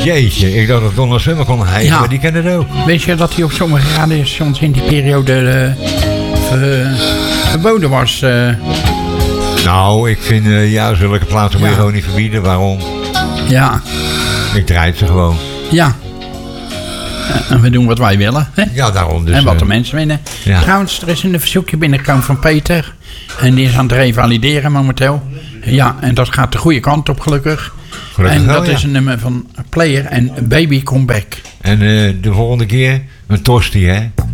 Jeetje, ik dacht dat Donna Summer kon hijgen, maar die kent het ook. Weet je dat hij op sommige radiostations in die periode verboden was? Nou, ik vind zulke plaatsen moet je gewoon niet verbieden. Waarom? Ja. Ik draai ze gewoon. Ja. En we doen wat wij willen. Hè? Ja, daarom dus. En wat de mensen winnen. Ja. Trouwens, er is een verzoekje binnengekomen van Peter. En die is aan het revalideren momenteel. Ja, en dat gaat de goede kant op, gelukkig. En dat is een nummer van Player en Baby Come Back. En de volgende keer een tosti, hè?